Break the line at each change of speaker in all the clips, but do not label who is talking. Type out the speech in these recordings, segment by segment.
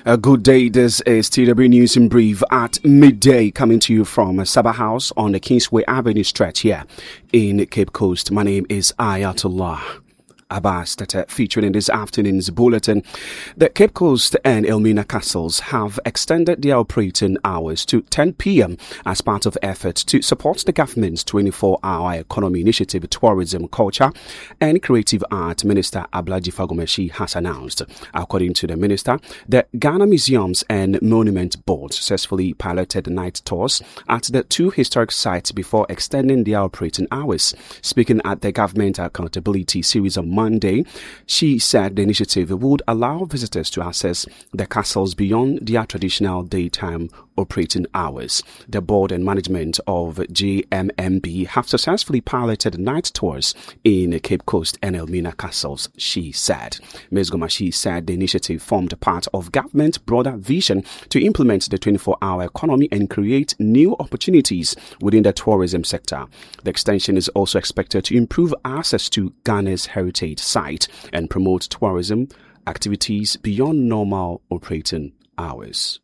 Good day, this is TW News in Brief at midday, coming to you from Sabah House on the Kingsway Avenue stretch here in Cape Coast. My name is Ayatollah Abbas, that featured in this afternoon's bulletin. The Cape Coast and Elmina Castles have extended their operating hours to 10 p.m. as part of efforts to support the government's 24-hour economy initiative, tourism, culture and creative art. Minister Ablaji Fagomeshi has announced. According to the minister, the Ghana Museums and Monument Board successfully piloted night tours at the two historic sites before extending their operating hours. Speaking at the Government Accountability Series on Monday, she said the initiative would allow visitors to access the castles beyond their traditional daytime operating hours. The board and management of GMMB have successfully piloted night tours in Cape Coast and Elmina Castles, she said. Ms. Gomashi said the initiative formed part of government's broader vision to implement the 24-hour economy and create new opportunities within the tourism sector. The extension is also expected to improve access to Ghana's heritage site and promote tourism activities beyond normal operating hours.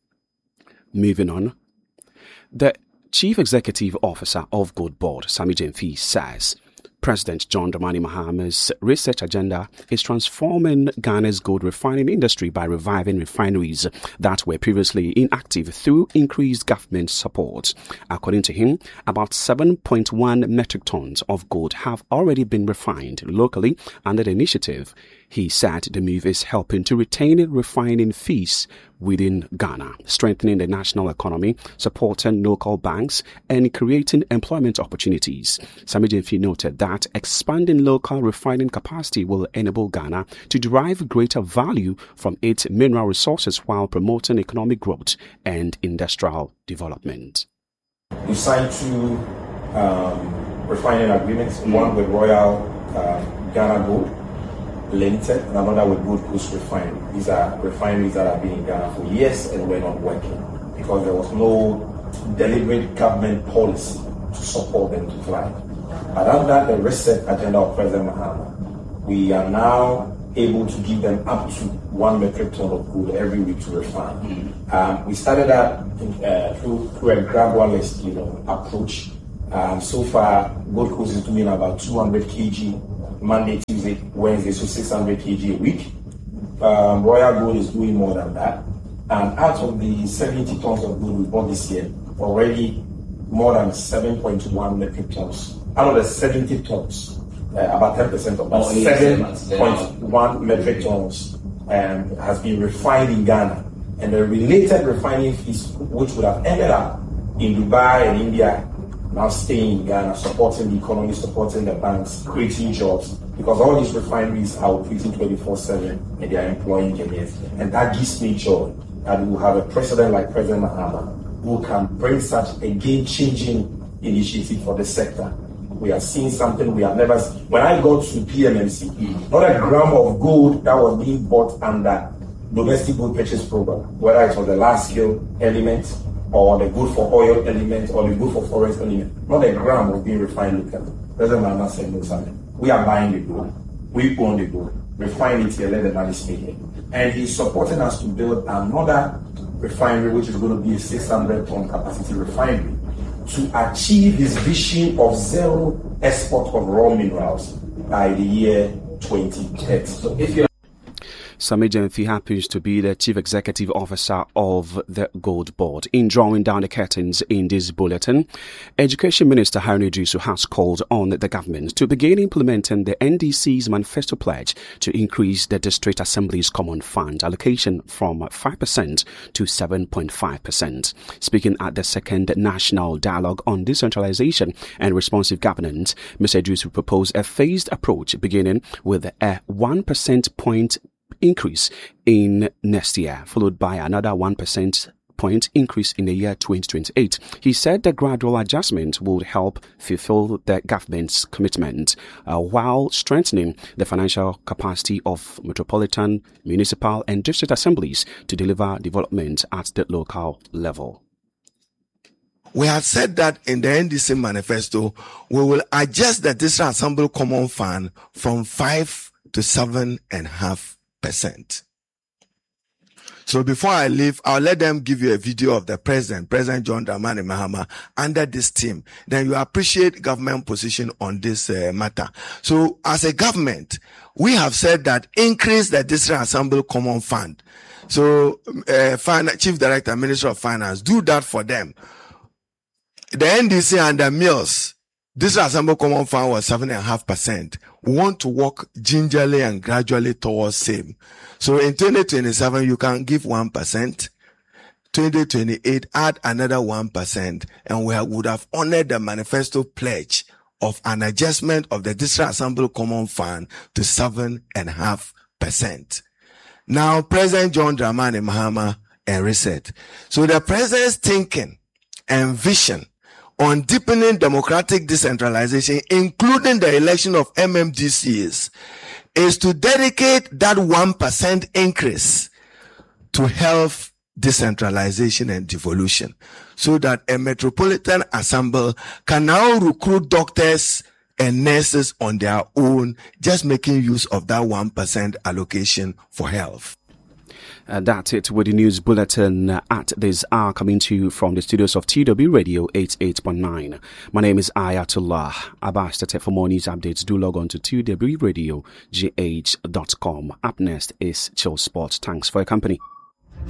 Moving on, the Chief Executive Officer of Gold Board, Sammy Gyamfi, says President John Dramani Mahama's research agenda is transforming Ghana's gold refining industry by reviving refineries that were previously inactive through increased government support. According to him, about 7.1 metric tons of gold have already been refined locally under the initiative. He said the move is helping to retain refining fees within Ghana, strengthening the national economy, supporting local banks, and creating employment opportunities. Sammy Gyamfi noted that expanding local refining capacity will enable Ghana to derive greater value from its mineral resources while promoting economic growth and industrial development.
We signed two refining agreements, one with Royal Ghana Gold Limited and another with Gold Coast Refinery. These are refineries that have been in Ghana for years and were not working because there was no deliberate government policy to support them to thrive. But under the reset agenda of President Mahama, we are now able to give them up to 1 metric ton of gold every week to refine. We started that through a gradualist, approach. So far, Gold Coast is doing about 200 kg Monday, Tuesday, Wednesday, so 600 kg a week. Royal Gold is doing more than that. And out of the 70 tons of gold we bought this year, already more than 7.1 metric tons. Out of the 70 tons, about 10% of that, 7.1 metric tons has been refined in Ghana. And the related refining fees, which would have ended up in Dubai and India, now staying in Ghana, supporting the economy, supporting the banks, creating jobs, because all these refineries are operating 24/7 and they are employing Ghanaians. And that gives me joy that we will have a president like President Mahama who can bring such a game-changing initiative for the sector. We are seeing something we have never seen. When I got to PMMC, not a gram of gold that was being bought under domestic gold purchase program, whether it was the large-scale element or the good for oil element, or the good for forest element. Not a gram was being refined locally. President Mahama said no, something. We are buying the gold. We own the gold. Refine it here, let the money speak it. And he's supporting us to build another refinery, which is going to be a 600-ton capacity refinery, to achieve his vision of zero export of raw minerals by the year 2030. So if you
Sammy Gyamfi happens to be the Chief Executive Officer of the Gold Board. In drawing down the curtains in this bulletin, Education Minister Haruna Iddrisu has called on the government to begin implementing the NDC's manifesto pledge to increase the District Assembly's Common Fund allocation from 5% to 7.5%. Speaking at the second National Dialogue on Decentralization and Responsive Governance, Mr. Iddrisu proposed a phased approach beginning with a 1% point increase in next year, followed by another 1% point increase in the year 2028. He said the gradual adjustment would help fulfill the government's commitment while strengthening the financial capacity of metropolitan, municipal and district assemblies to deliver development at the local level.
We have said that in the NDC manifesto, we will adjust the District Assembly Common Fund from 5 to 7.5%. So before I leave, I'll let them give you a video of the President John Dramani Mahama under this team. Then you appreciate government position on this matter. So as a government, we have said that increase the District Assembly Common Fund. So Chief Director, Minister of Finance, do that for them. The NDC and the mills, District Assembly Common Fund was 7.5%. We want to work gingerly and gradually towards same. So in 2027, you can give 1%. 2028, add another 1%. And we would have honored the manifesto pledge of an adjustment of the District Assembly Common Fund to 7.5%. Now, President John Dramani Mahama and reset. So the president's thinking and vision on deepening democratic decentralization, including the election of MMDCs, is to dedicate that 1% increase to health decentralization and devolution, so that a metropolitan assembly can now recruit doctors and nurses on their own, just making use of that 1% allocation for health.
That's it with the news bulletin at this hour, coming to you from the studios of TW Radio 88.9. My name is Ayatollah Abbas. For more news updates, do log on to twradiogh.com. Up next is Chill Sports. Thanks for your company.